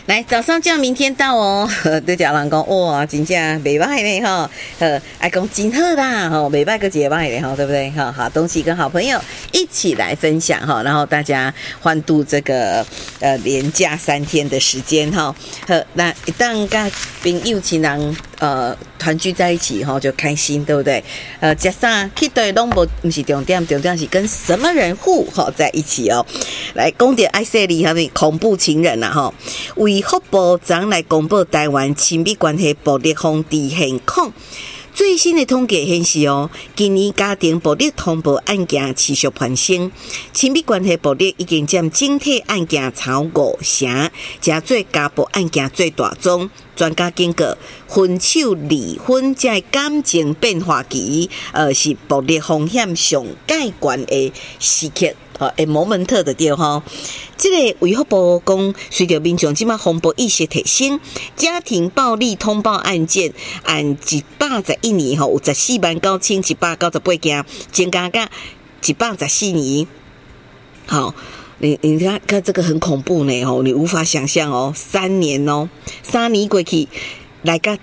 来，早上叫明天到哦。对家人讲，哇，真正袂歹呢哈。爱讲真好啦，哈，袂歹个节歹的哈，对不对？哈，好东西跟好朋友一起来分享哈，然后大家欢度这个连假3天的时间哈。那一旦跟朋友亲人团聚在一起哈，就开心，对不对？加上去对拢不是重点，重点是跟什么人互哈在一起哦。来，讲到爱说你哈，恐怖情人呐哈。为福部长来公布台湾亲密关系暴力防治现况。最新的统计显示哦，今年家庭暴力通报案件持续攀升，亲密关系暴力已经占整体案件超50%，加做家暴案件最大宗。专家警告，分手离婚这感情变化期，是暴力风险上介悬的时刻。moment 的对哈，这个卫福部讲，随着民众即马防暴意识提升，家庭暴力通报案件按111年有149198件，增加到114年。好，你看这个很恐怖呢哦，你无法想象哦，3年哦，3年过去来到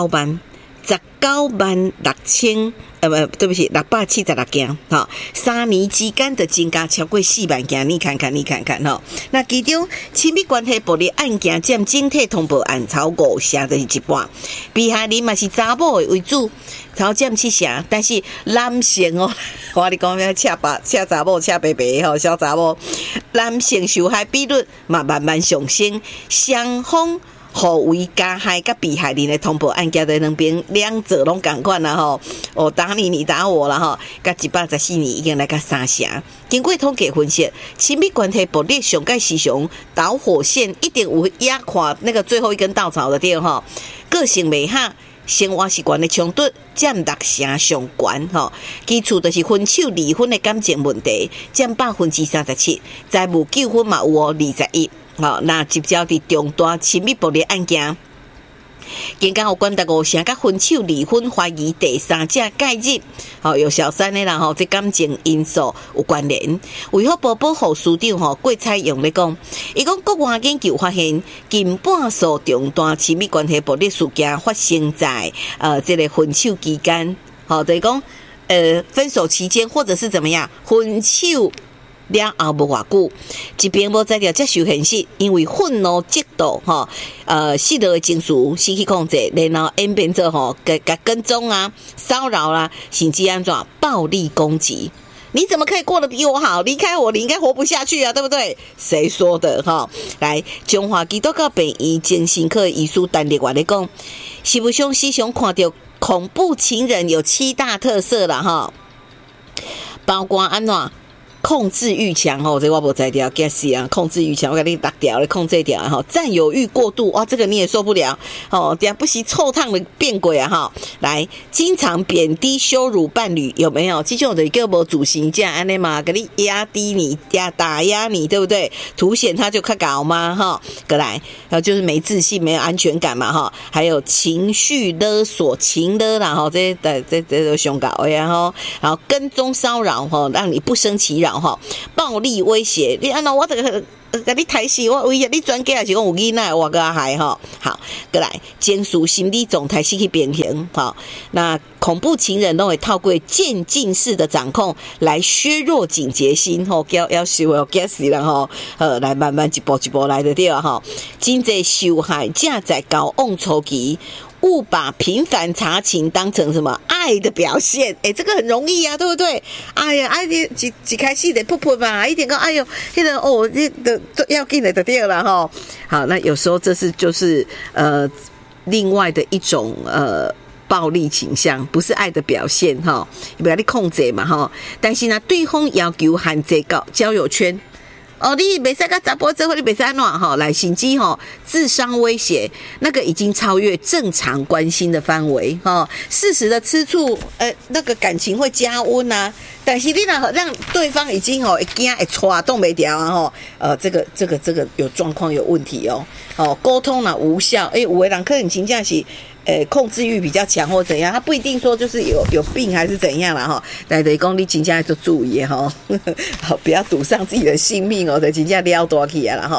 196000。对不起，676件，哈，3年之间的增加超过4万件，你看看哈。那其中亲密关系暴力案件占整体通报案超50%，就是一半。被害人嘛是查某的为主，超占70%，但是男性哦，我跟你讲要恰查某恰白白吼，小查某，男性受害比率嘛慢慢上升，双方。互为加害甲被害人的通报案件的两边两者拢同款啦吼，我打你，你打我啦吼，甲114年已经来到30%。经过统计分析，亲密关系暴力上界时常导火线一定有压垮那个最后一根稻草的对吼，个性袂合。生活习惯的冲突占60%上悬吼，基础就是分手离婚的感情问题占37%，财务纠纷嘛有21%。好，那聚焦伫重大亲密暴力案件，更加有关达50%甲分手离婚怀疑第三者介入，好有小三的啦吼，这感情因素有关联。卫福部保护司长吼郭彩用咧讲，伊讲国外研究发现，近半数重大亲密关系暴力事件发生在这个分手期间，好，就是讲分手期间或者是怎么样分手。了后无偌久，一边无在条接受现实，因为愤怒极度失落的情绪失去控制，然后演变做跟踪啊、骚扰啦，甚至安怎暴力攻击。你怎么可以过得比我好？离开我，你应该活不下去啊，对不对？谁说的哈？来，中华基督教病院精神科医师陈立元咧讲，实务上时常看到恐怖情人有7大特色啦哈，包括安怎？控制欲强吼，这我无在掉 ，guess 啊，控制欲强，我给你打掉了，控制掉哈，占有欲过度，哇，这个你也受不了哦，等下不惜臭烫的变鬼啊哈，来，经常贬低羞辱伴侣，有没有？这种的叫无主形象，安尼嘛，给你压低你，打压你，对不对？凸显他就较搞嘛哈，过来，然后就是没自信、没有安全感嘛哈，还有情绪勒索、情勒啦哈，这都凶搞呀哈，然后跟踪骚扰哈，让你不生其扰。暴力威胁，你按照我这个给你抬死，我威胁你转嫁还是讲有囡仔，我个害哈。好，过来，减速心理状态失去平衡。好，那恐怖情人都会透过渐进式的掌控来削弱警觉心，吼，要修要 guess 了哈，来慢慢一步一步来的对啊哈。真侪受害者在交往初期。误把频繁查情当成什么爱的表现？这个很容易啊，对不对？哎呀，爱你一开始得噗噗嘛，一点个哎呦，那个哦，你的要紧的对了哈。好，那有时候这是就是另外的一种暴力倾向，不是爱的表现哈，不要你控制嘛哈。但是呢，对方要求限制交友圈。哦，你袂使甲查甫做伙，你袂使安怎吼？来，甚至吼自伤威胁，那个已经超越正常关心的范围哈。适时的吃醋，那个感情会加温啊。但是你若让对方已经会惊会喘动袂掉啊吼，这个有状况有问题哦。沟通呢无效，有的人可能真正是。控制欲比较强或怎样，他不一定说就是有病还是怎样啦哈。但是讲你真正要做注意哈，不要赌上自己的性命哦，就真正了大去啊啦哈。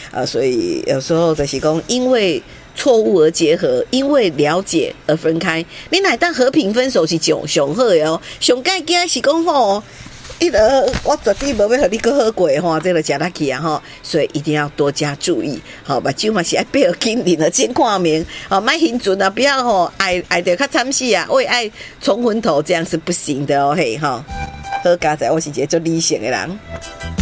所以有时候就是讲，因为错误而结合，因为了解而分开。你乃当和平分手是上好的哦，上该惊是讲吼。我绝对无要和你搁好过吼，这个食得起啊吼，所以一定要多加注意。好，目睭嘛是爱闭好紧紧的，先看明。好，莫兴准啊，不要吼爱得较惨死啊，为爱冲昏头，这样是不行的哦嘿哈。好，佳仔，我是一个做理性的人。